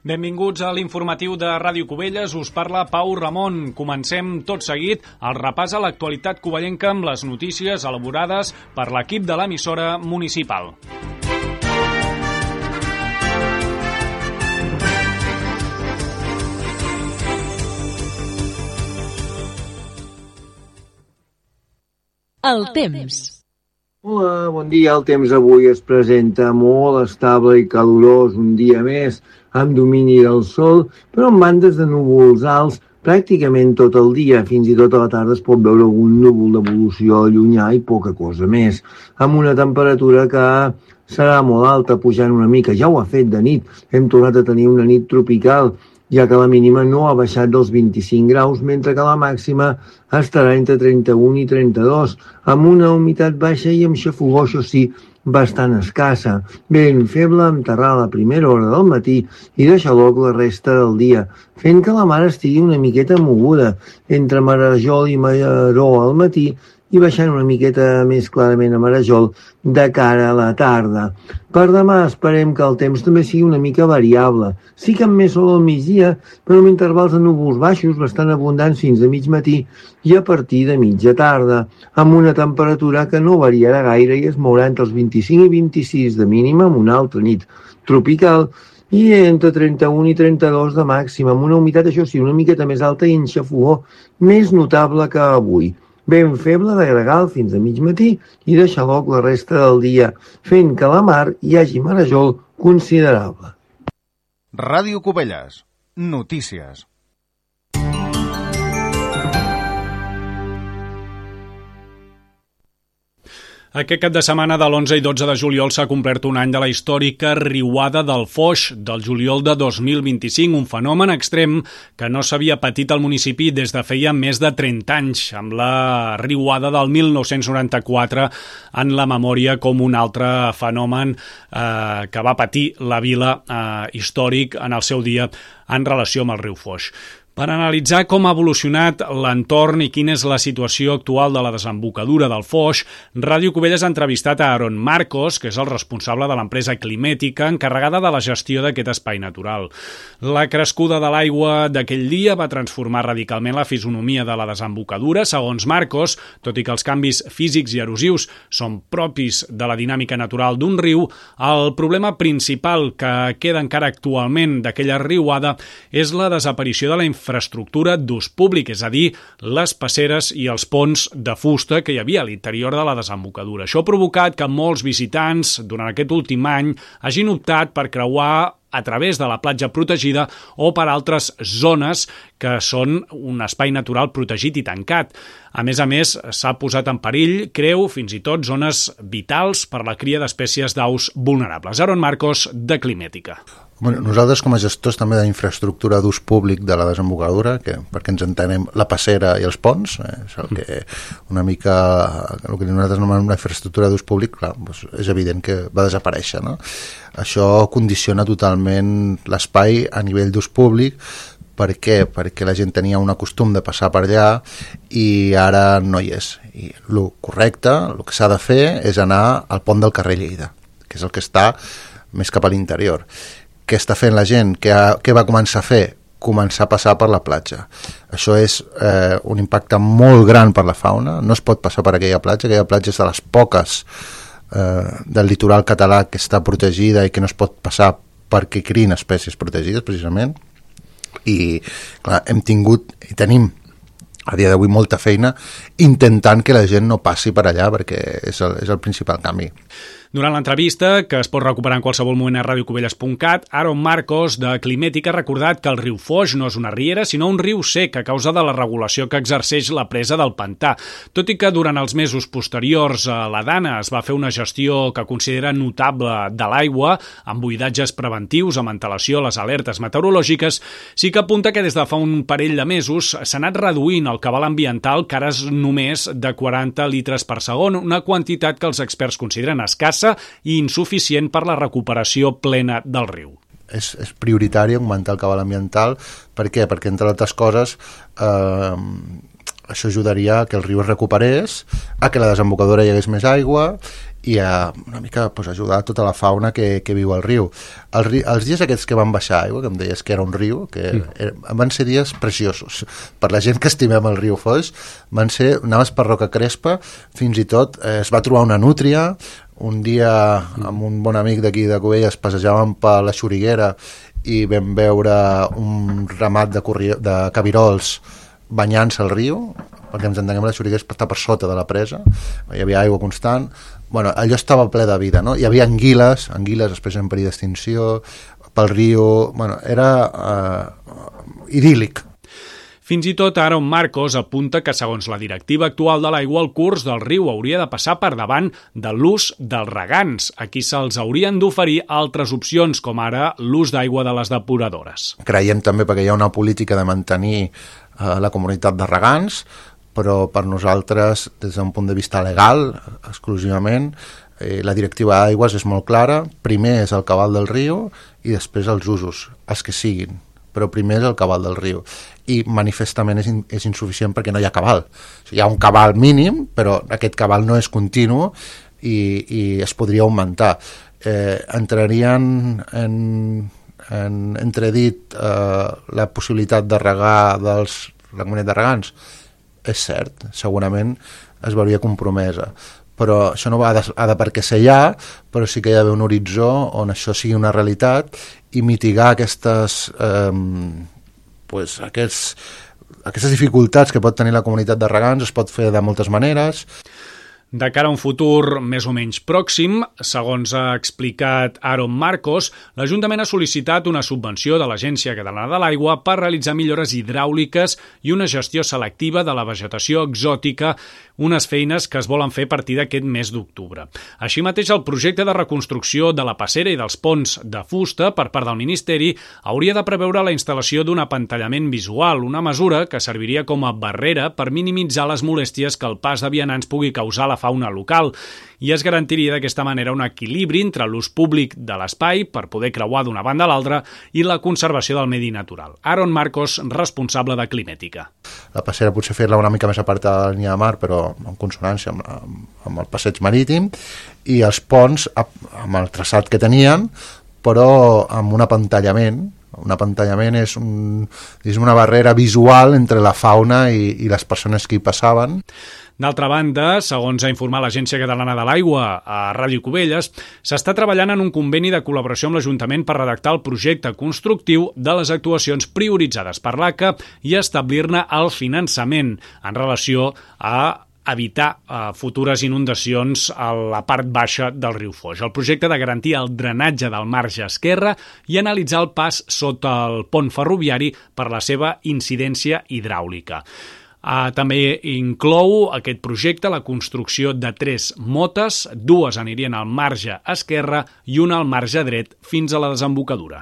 Benvinguts a l'informatiu de Ràdio Cubelles, us parla Pau Ramon. Comencem tot seguit el repàs a l'actualitat covellenca amb les notícies elaborades per l'equip de l'emissora municipal. El temps. Hola, bon dia. El temps avui es presenta molt estable i calorós, un dia més, amb domini del sol, però amb bandes de núvols alts pràcticament tot el dia. Fins i tot a la tarda es pot veure algun núvol d'evolució llunyà i poca cosa més, amb una temperatura que serà molt alta, pujant una mica. Ja ho ha fet de nit, hem tornat a tenir una nit tropical, ja que la mínima no ha baixat dels 25 graus, mentre que la màxima estarà entre 31 i 32, amb una humitat baixa i amb xafogor, això sí, bastant escassa. Vent feble amb terrar a la primera hora del matí i de xaloc la resta del dia, fent que la mar estigui una miqueta moguda, entre Marajol i Mallaró al matí, i baixant una miqueta més clarament a Marajol de cara a la tarda. Per demà esperem que el temps també sigui una mica variable. Sí que amb més sol al migdia, però amb intervals de núvols baixos bastant abundants fins a mig matí i a partir de mitja tarda, amb una temperatura que no variarà gaire i es mourà entre els 25 i 26 de mínima, amb una altra nit tropical, i entre 31 i 32 de màxima, amb una humitat, això sí, una miqueta més alta i en xafogor més notable que avui. Vent feble de gregal fins a mig matí i de xaloc la resta del dia, fent que a la mar hi hagi marejol considerable. Ràdio Cubelles. Notícies. Aquest cap de setmana de l'11 i 12 de juliol s'ha complert un any de la històrica riuada del Foix del juliol de 2025, un fenomen extrem que no s'havia patit al municipi des de feia més de 30 anys, amb la riuada del 1994 en la memòria com un altre fenomen que va patir la vila històric en el seu dia en relació amb el riu Foix. Per analitzar com ha evolucionat l'entorn i quina és la situació actual de la desembocadura del Foix, Ràdio Cubelles ha entrevistat a Aaron Marcos, que és el responsable de l'empresa Climètica encarregada de la gestió d'aquest espai natural. La crescuda de l'aigua d'aquell dia va transformar radicalment la fisonomia de la desembocadura, segons Marcos, tot i que els canvis físics i erosius són propis de la dinàmica natural d'un riu, el problema principal que queda encara actualment d'aquella riuada és la desaparició de la infraestructura d'ús públic, és a dir, les passeres i els ponts de fusta que hi havia a l'interior de la desembocadura. Això ha provocat que molts visitants, durant aquest últim any, hagin optat per creuar a través de la platja protegida o per altres zones que són un espai natural protegit i tancat. A més, s'ha posat en perill, creu, fins i tot zones vitals per la cria d'espècies d'aus vulnerables. Aaron Marcos, de Climètica. Bueno, nosaltres com a gestors també d'infraestructura d'ús públic de la desembocadura, perquè ens entenem la passera i els ponts, és el que una mica el que nosaltres anomenem la infraestructura d'ús públic, clar, doncs és evident que va desaparèixer, no? Això condiciona totalment l'espai a nivell d'ús públic. Per què? Perquè la gent tenia un costum de passar per allà i ara no hi és. I el correcte, el que s'ha de fer és anar al pont del carrer Lleida, que és el que està més cap a l'interior. Què està fent la gent? Què va començar a fer? Començar a passar per la platja. Això és un impacte molt gran per la fauna. No es pot passar per aquella platja és de les poques del litoral català que està protegida i que no es pot passar perquè crien espècies protegides, precisament. I clar, hem tingut i tenim a dia d'avui molta feina intentant que la gent no passi per allà, perquè és el principal canvi. Durant l'entrevista, que es pot recuperar en qualsevol moment a radiocubelles.cat, Aaron Marcos, de Climètica, ha recordat que el riu Foix no és una riera, sinó un riu sec a causa de la regulació que exerceix la presa del pantà. Tot i que durant els mesos posteriors a la Dana es va fer una gestió que considera notable de l'aigua, amb buidatges preventius, amb antelació a les alertes meteorològiques, sí que apunta que des de fa un parell de mesos s'ha anat reduint el cabal ambiental, que ara és només de 40 litres per segon, una quantitat que els experts consideren escassa i insuficient per la recuperació plena del riu. És prioritari augmentar el cabal ambiental. Per què? Perquè, entre altres coses, això ajudaria a que el riu es recuperés, a que la desembocadura hi hagués més aigua i a una mica ajudar tota la fauna que viu al riu. Els dies aquests que van baixar aigua, que em deies que era un riu, van ser dies preciosos. Per la gent que estimem el riu Foix, anaves per Roca Crespa, fins i tot es va trobar una nútria. Un dia amb un bon amic d'aquí de Cubelles passejàvem per la Xuriguera i vam veure un ramat de cabirols banyant-se al riu, perquè ens entenguem, la Xuriguera està per sota de la presa, hi havia aigua constant. Bueno, allò estava ple de vida, no? Hi havia anguiles després en perill d'extinció, pel riu. Bueno, era idíl·lic. Fins i tot Aaron Marcos apunta que, segons la directiva actual de l'aigua, el curs del riu hauria de passar per davant de l'ús dels regants, a qui se'ls haurien d'oferir altres opcions, com ara l'ús d'aigua de les depuradores. Creiem també perquè hi ha una política de mantenir la comunitat de regants, però per nosaltres, des d'un punt de vista legal, exclusivament, la directiva d'aigües és molt clara. Primer és el cabal del riu i després els usos, els que siguin, però primer és el cabal del riu, i manifestament és insuficient perquè no hi ha cabal. O sigui, hi ha un cabal mínim, però aquest cabal no és continu i es podria augmentar. Entrarien en entredit la possibilitat de regar la comunitat de regants. És cert, segurament es veuria compromesa, però això no ha de perquè ser ja, però sí que hi ha d'haver un horitzó on això sigui una realitat i mitigar aquestes dificultats que pot tenir la comunitat de regants. Es pot fer de moltes maneres. De cara a un futur més o menys pròxim, segons ha explicat Aaron Marcos, l'Ajuntament ha sol·licitat una subvenció de l'Agència Catalana de l'Aigua per realitzar millores hidràuliques i una gestió selectiva de la vegetació exòtica, unes feines que es volen fer a partir d'aquest mes d'octubre. Així mateix, el projecte de reconstrucció de la passera i dels ponts de fusta per part del Ministeri hauria de preveure la instal·lació d'un apantallament visual, una mesura que serviria com a barrera per minimitzar les molèsties que el pas de vianants pugui causar a la fauna local, i es garantiria d'aquesta manera un equilibri entre l'ús públic de l'espai per poder creuar d'una banda a l'altra i la conservació del medi natural. Aaron Marcos, responsable de Climètica. La passera potser fer-la una mica més apartada de la línia de mar, però en consonància amb el passeig marítim, i els ponts amb el traçat que tenien, però amb un apantallament. Un apantallament és una barrera visual entre la fauna i les persones que hi passaven. D'altra banda, segons ha informat l'Agència Catalana de l'Aigua a Ràdio Cubelles, s'està treballant en un conveni de col·laboració amb l'Ajuntament per redactar el projecte constructiu de les actuacions prioritzades per l'ACA i establir-ne el finançament en relació a evitar futures inundacions a la part baixa del riu Foix. El projecte de garantir el drenatge del marge esquerre i analitzar el pas sota el pont ferroviari per la seva incidència hidràulica. També inclou aquest projecte la construcció de 3 motes, 2 anirien al marge esquerre i una al marge dret fins a la desembocadura.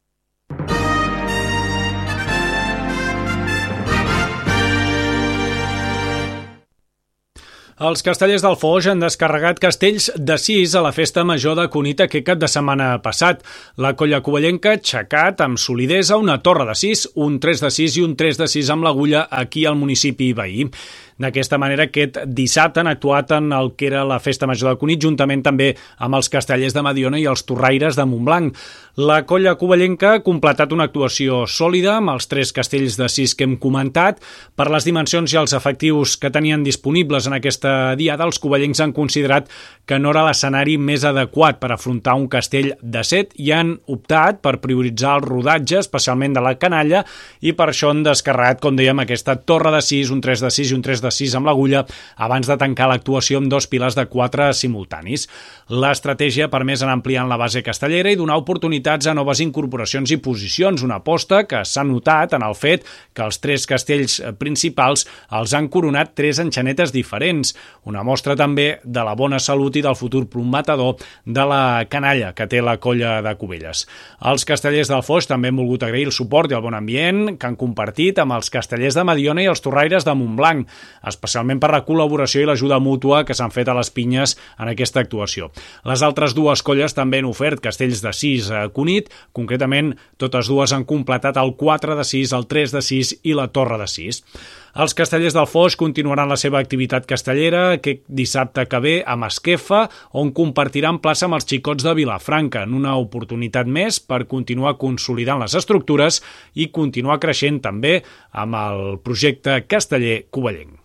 Els castellers del Foix han descarregat castells de 6 a la festa major de Cunit aquest cap de setmana passat. La colla covellenca ha aixecat amb solidesa una torre de 6, un 3 de 6 i un 3 de 6 amb l'agulla aquí al municipi veí. D'aquesta manera, aquest dissabte han actuat en el que era la festa major de Cunit, juntament també amb els castellers de Mediona i els torraires de Montblanc. La colla covellenca ha completat una actuació sòlida amb els 3 castells de 6 que hem comentat. Per les dimensions i els efectius que tenien disponibles en aquesta diada, els covellencs han considerat que no era l'escenari més adequat per afrontar un castell de 7 i han optat per prioritzar el rodatge, especialment de la canalla, i per això han descarregat, com dèiem, aquesta torre de 6, un 3 de 6 i un 3 de 6 amb l'agulla abans de tancar l'actuació amb 2 pilars de 4 simultanis. L'estratègia ha permès anar ampliant la base castellera i donar oportunitats a noves incorporacions i posicions, una aposta que s'ha notat en el fet que els 3 castells principals els han coronat 3 enxanetes diferents, una mostra també de la bona salut i del futur prometedor de la canalla que té la colla de Cubelles. Els castellers del Foix també han volgut agrair el suport i el bon ambient que han compartit amb els castellers de Mediona i els torraires de Montblanc, especialment per la col·laboració i l'ajuda mútua que s'han fet a les pinyes en aquesta actuació. Les altres 2 colles també han ofert castells de 6 a Cunit, concretament totes 2 han completat el 4 de 6, el 3 de 6 i la torre de 6. Els castellers del Foix continuaran la seva activitat castellera aquest dissabte que ve a Masquefa, on compartiran plaça amb els xicots de Vilafranca, en una oportunitat més per continuar consolidant les estructures i continuar creixent també amb el projecte casteller covellenc.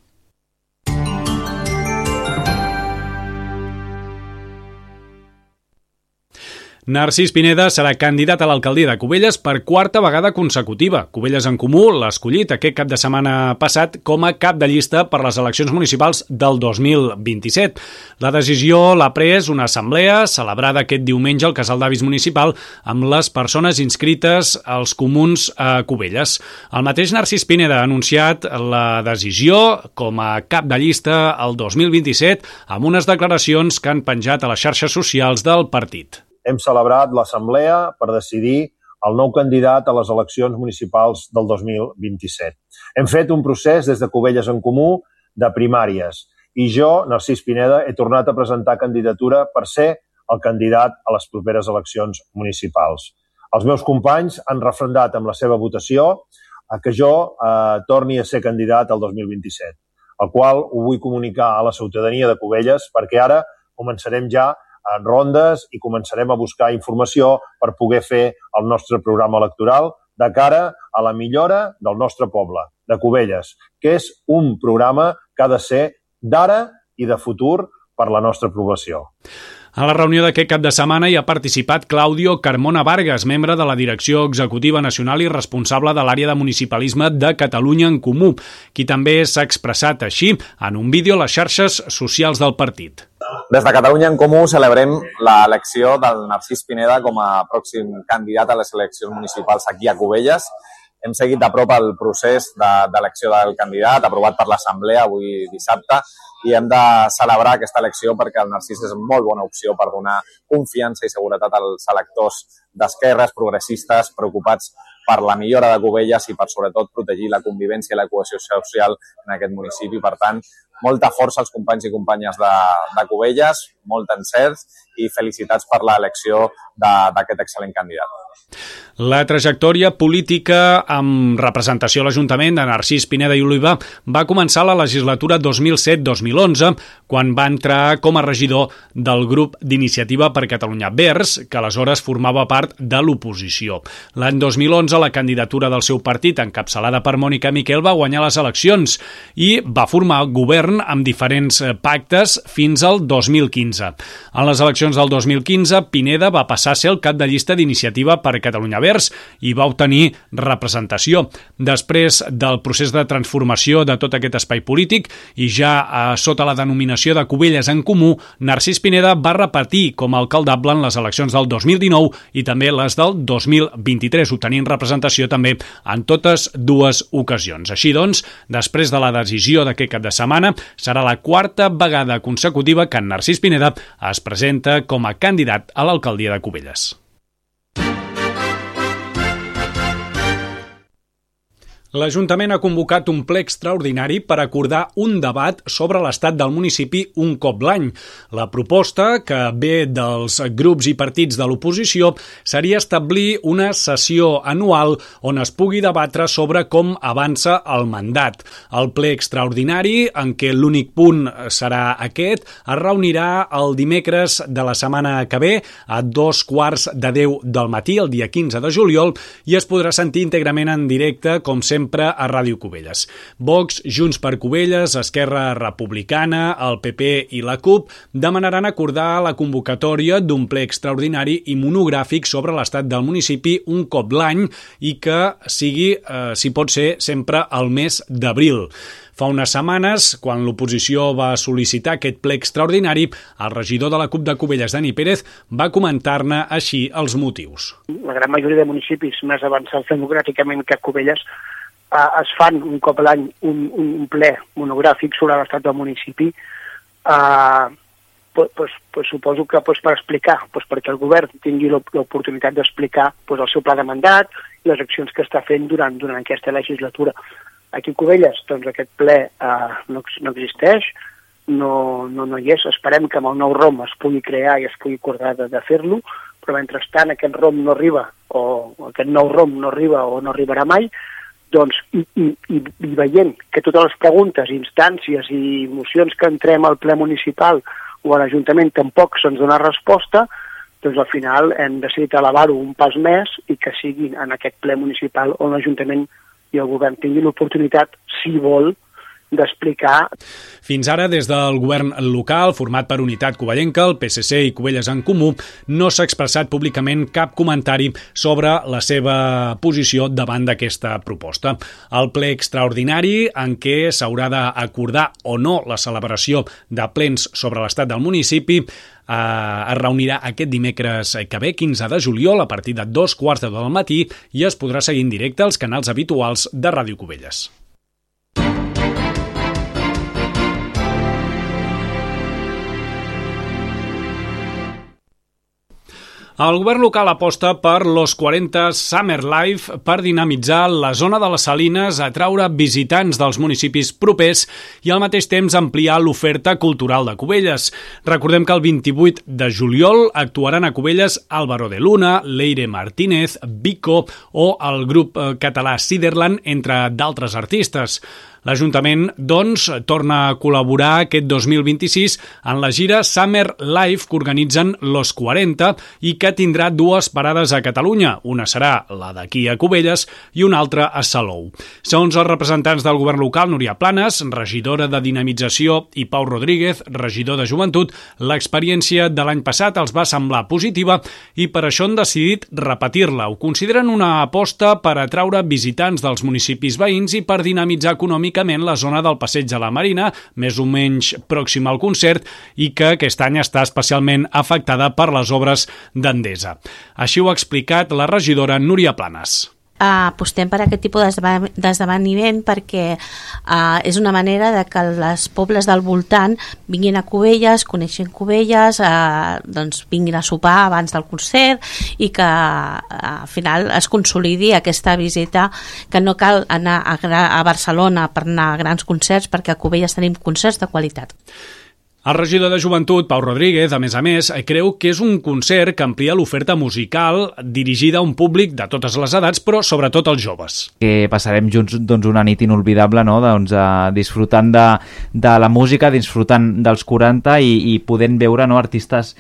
Narcís Pineda serà candidat a l'alcaldia de Cubelles per quarta vegada consecutiva. Cubelles en Comú l'ha escollit aquest cap de setmana passat com a cap de llista per les eleccions municipals del 2027. La decisió l'ha pres una assemblea celebrada aquest diumenge al Casal d'Avis Municipal amb les persones inscrites als comuns a Cubelles. El mateix Narcís Pineda ha anunciat la decisió com a cap de llista al 2027 amb unes declaracions que han penjat a les xarxes socials del partit. Hem celebrat l'assemblea per decidir el nou candidat a les eleccions municipals del 2027. Hem fet un procés des de Cubelles en Comú de primàries i jo, Narcís Pineda, he tornat a presentar candidatura per ser el candidat a les properes eleccions municipals. Els meus companys han refrendat amb la seva votació que jo torni a ser candidat al 2027, el qual ho vull comunicar a la ciutadania de Cubelles perquè ara començarem ja en rondes i començarem a buscar informació per poder fer el nostre programa electoral de cara a la millora del nostre poble, de Cubelles, que és un programa que ha de ser d'ara i de futur per la nostra població. A la reunió d'aquest cap de setmana hi ha participat Claudio Carmona Vargas, membre de la Direcció Executiva Nacional i responsable de l'àrea de municipalisme de Catalunya en Comú, qui també s'ha expressat així en un vídeo a les xarxes socials del partit. Des de Catalunya en Comú celebrem l'elecció del Narcís Pineda com a pròxim candidat a les eleccions municipals aquí a Cubelles. Hem seguit de prop el procés d'elecció del candidat, aprovat per l'Assemblea avui dissabte, i hem de celebrar aquesta elecció perquè el Narcís és molt bona opció per donar confiança i seguretat als electors d'esquerres, progressistes, preocupats per la millora de Cubelles i per, sobretot, protegir la convivència i la cohesió social en aquest municipi. Per tant, molta força als companys i companyes de Cubelles, molt encerts i felicitats per l'elecció d'aquest excel·lent candidat. La trajectòria política amb representació a l'Ajuntament de Narcís Pineda i Oliva va començar la legislatura 2007-2011, quan va entrar com a regidor del grup d'Iniciativa per Catalunya Verds, que aleshores formava part de l'oposició. L'any 2011, la candidatura del seu partit, encapçalada per Mònica Miquel, va guanyar les eleccions i va formar govern amb diferents pactes fins al 2015. En les eleccions del 2015, Pineda va passar a ser el cap de llista d'Iniciativa per Catalunya Verds i va obtenir representació. Després del procés de transformació de tot aquest espai polític i ja sota la denominació de Cubelles en Comú, Narcís Pineda va repetir com a alcaldable en les eleccions del 2019 i també les del 2023, obtenint representació també en totes dues ocasions. Així doncs, després de la decisió d'aquest cap de setmana, serà la quarta vegada consecutiva que en Narcís Pineda es presenta com a candidat a l'alcaldia de Cubelles. L'Ajuntament ha convocat un ple extraordinari per acordar un debat sobre l'estat del municipi un cop l'any. La proposta, que ve dels grups i partits de l'oposició, seria establir una sessió anual on es pugui debatre sobre com avança el mandat. El ple extraordinari, en què l'únic punt serà aquest, es reunirà el dimecres de la setmana que ve a 9:15 del matí, el dia 15 de juliol, i es podrà sentir íntegrament en directe, com sempre, a Ràdio Cubelles. Vox, Junts per Cubelles, Esquerra Republicana, el PP i la CUP demanaran acordar la convocatòria d'un ple extraordinari i monogràfic sobre l'estat del municipi un cop l'any i que sigui, si pot ser, sempre al mes d'abril. Fa unes setmanes, quan l'oposició va sol·licitar aquest ple extraordinari, el regidor de la CUP de Cubelles, Dani Pérez, va comentar-ne així els motius. La gran majoria de municipis més avançats democràticament que Cubelles es fan un cop a l'any un ple monogràfic sobre l'estat del municipi, suposo que per explicar, perquè el govern tingui l'oportunitat d'explicar el seu pla de mandat i les accions que està fent durant aquesta legislatura. Aquí a Cubelles, doncs, aquest ple no existeix, no hi és. Esperem que amb el nou ROM es pugui crear i es pugui acordar de fer-lo, però mentrestant aquest ROM no arriba, o aquest nou ROM no arriba o no arribarà mai, Doncs, i veient que totes les preguntes, instàncies i mocions que entrem al ple municipal o a l'Ajuntament tampoc se'ns dona resposta, doncs al final hem decidit elevar-ho un pas més i que sigui en aquest ple municipal on l'Ajuntament i el govern tinguin l'oportunitat, si vol, d'explicar. Fins ara, des del govern local, format per Unitat Covellenca, el PSC i Cubelles en Comú, no s'ha expressat públicament cap comentari sobre la seva posició davant d'aquesta proposta. El ple extraordinari, en què s'haurà d'acordar o no la celebració de plens sobre l'estat del municipi, es reunirà aquest dimecres que ve, 15 de juliol, a partir de 2:15 del matí, i es podrà seguir en directe als canals habituals de Ràdio Cubelles. El govern local aposta per Los 40 Summer Life per dinamitzar la zona de les Salines, atraure visitants dels municipis propers i al mateix temps ampliar l'oferta cultural de Cubelles. Recordem que el 28 de juliol actuaran a Cubelles Álvaro de Luna, Leire Martínez, Vico o el grup català Siderland, entre d'altres artistes. L'Ajuntament, doncs, torna a col·laborar aquest 2026 en la gira Summer Life que organitzen Los 40 i que tindrà dues parades a Catalunya. Una serà la d'aquí a Cubelles i una altra a Salou. Segons els representants del govern local, Núria Planes, regidora de Dinamització, i Pau Rodríguez, regidor de Joventut, l'experiència de l'any passat els va semblar positiva i per això han decidit repetir-la. Ho consideren una aposta per atraure visitants dels municipis veïns i per dinamitzar econòmicament la zona del Passeig de la Marina, més o menys pròxima al concert, i que aquest any està especialment afectada per les obres d'Endesa. Així ho ha explicat la regidora Núria Planes. Apostem per aquest tipus d'esdeveniment perquè és una manera de que els pobles del voltant vinguin a Cubelles, coneixin Cubelles, doncs vinguin a sopar abans del concert i que al final es consolidi aquesta visita, que no cal anar a Barcelona per anar a grans concerts, perquè a Cubelles tenim concerts de qualitat. El regidor de Joventut, Pau Rodríguez, a més, creu que és un concert que amplia l'oferta musical dirigida a un públic de totes les edats, però sobretot als joves. Que passarem junts una nit inolvidable, no? Disfrutant de la música, disfrutant dels 40 i podent veure, no, artistes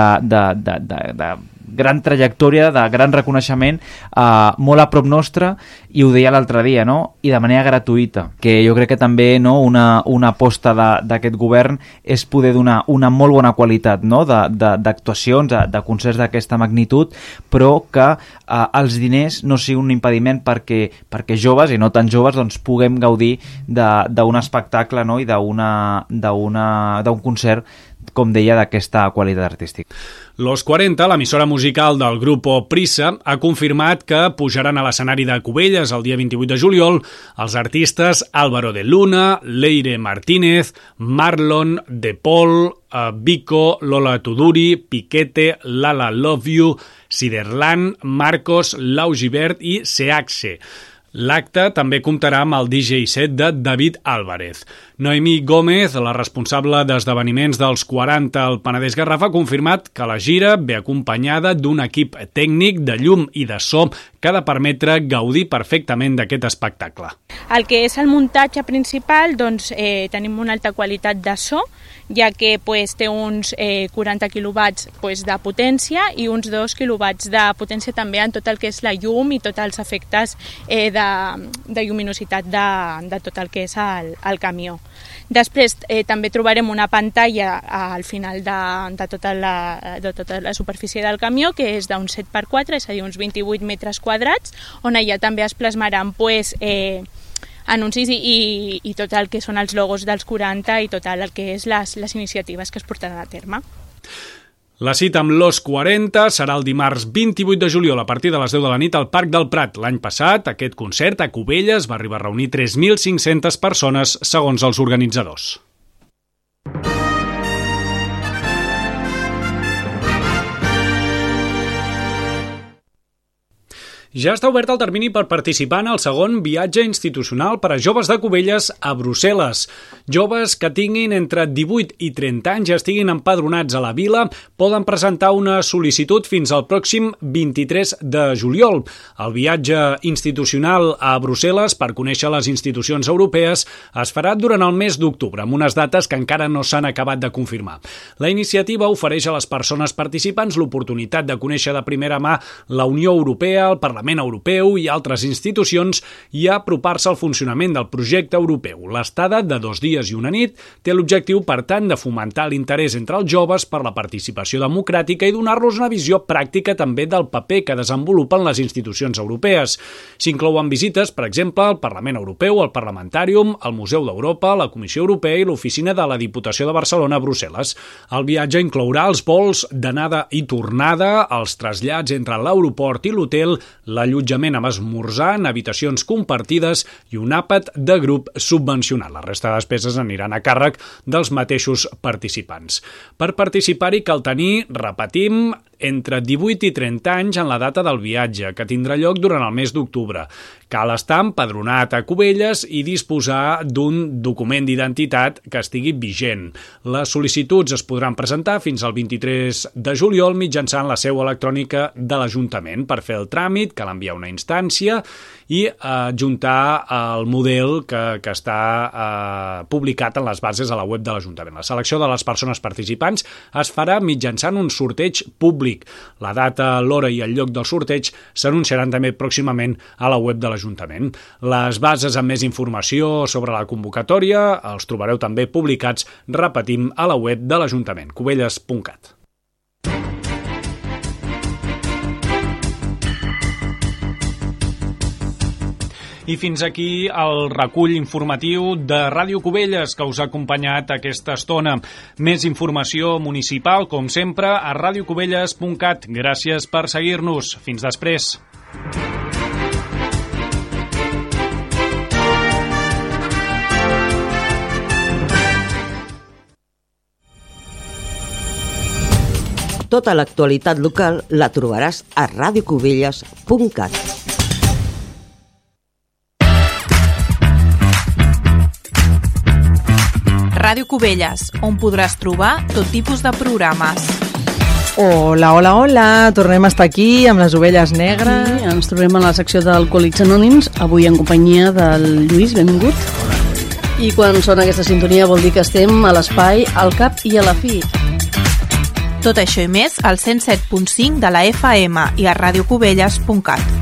de gran trajectòria, de gran reconeixement, molt a prop nostre, i ho deia l'altre dia, no? I de manera gratuïta, que jo crec que també, no, una aposta d'aquest govern és poder donar una molt bona qualitat, no, d'actuacions, de concerts d'aquesta magnitud, però que els diners no siguin un impediment perquè joves i no tan joves doncs puguem gaudir d'un espectacle, no, i d'un concert, com deia, d'aquesta qualitat artística. Los 40, l'emissora musical del grupo Prisa, ha confirmat que pujaran a l'escenari de Cubelles el dia 28 de juliol els artistes Álvaro de Luna, Leire Martínez, Marlon, De Paul, Vico, Lola Tuduri, Piquete, Lala Love You, Siderland, Marcos, Lau Gibert i Seaxe. L'acte també comptarà amb el DJ set de David Álvarez. Noemí Gómez, la responsable d'esdeveniments dels 40 al Penedès Garraf, ha confirmat que la gira ve acompanyada d'un equip tècnic de llum i de so que ha de permetre gaudir perfectament d'aquest espectacle. El que és el muntatge principal, doncs tenim una alta qualitat de so, ja que té uns 40 quilowatts de potència i uns 2 quilowatts de potència també en tot el que és la llum i tots els efectes de lluminositat de tot el que és el camió. Després també trobarem una pantalla al final de tota la superfície del camió, que és d'un 7x4, és a dir, uns 28 metres quadrats, on allà també es plasmaran anuncis i tot el que són els logos dels 40 i tot el que és les iniciatives que es portaran a terme. La cita amb Los 40 serà el dimarts 28 de juliol a partir de les 10 de la nit al Parc del Prat. L'any passat, aquest concert a Cubelles va arribar a reunir 3.500 persones, segons els organitzadors. Ja està obert el termini per participar en el segon viatge institucional per a joves de Cubelles a Brussel·les. Joves que tinguin entre 18 i 30 anys i estiguin empadronats a la vila poden presentar una sol·licitud fins al pròxim 23 de juliol. El viatge institucional a Brussel·les per conèixer les institucions europees es farà durant el mes d'octubre, amb unes dates que encara no s'han acabat de confirmar. La iniciativa ofereix a les persones participants l'oportunitat de conèixer de primera mà la Unió Europea, el Parlament Europeu i altres institucions i apropar-se al funcionament del projecte europeu. L'estada de 2 dies i una nit té l'objectiu, per tant, de fomentar l'interès entre els joves per la participació democràtica i donar-los una visió pràctica també del paper que desenvolupen les institucions europees. S'inclouen visites, per exemple, al Parlament Europeu, al Parlamentàrium, al Museu d'Europa, la Comissió Europea i l'oficina de la Diputació de Barcelona a Brussel·les. El viatge inclourà els vols d'anada i tornada, els trasllats entre l'aeroport i l'hotel, l'allotjament amb esmorzar en habitacions compartides i un àpat de grup subvencionat. La resta de despeses aniran a càrrec dels mateixos participants. Per participar-hi cal tenir, repetim, entre 18 i 30 anys en la data del viatge, que tindrà lloc durant el mes d'octubre. Cal estar empadronat a Cubelles i disposar d'un document d'identitat que estigui vigent. Les sol·licituds es podran presentar fins al 23 de juliol mitjançant la seu electrònica de l'Ajuntament. Per fer el tràmit cal enviar una instància i adjuntar el model que està publicat en les bases a la web de l'Ajuntament. La selecció de les persones participants es farà mitjançant un sorteig públic. La data, l'hora i el lloc del sorteig s'anunciaran també pròximament a la web de l'Ajuntament. Les bases amb més informació sobre la convocatòria els trobareu també publicats, repetim, a la web de l'Ajuntament, cubelles.cat. I fins aquí el recull informatiu de Ràdio Cubelles que us ha acompanyat aquesta estona. Més informació municipal, com sempre, a radiocubelles.cat. Gràcies per seguir-nos. Fins després. Tota l'actualitat local la trobaràs a radiocubelles.cat. Ràdio Cubelles, on podràs trobar tot tipus de programes. Hola, hola, hola, tornem a estar aquí amb les ovelles negres. Sí, ens trobem a la secció d'Alcohòlics Anònims, avui en companyia del Lluís, benvingut. I quan sona aquesta sintonia vol dir que estem a l'espai Al cap i a la fi. Tot això i més al 107.5 de la FM i a radiocubelles.cat.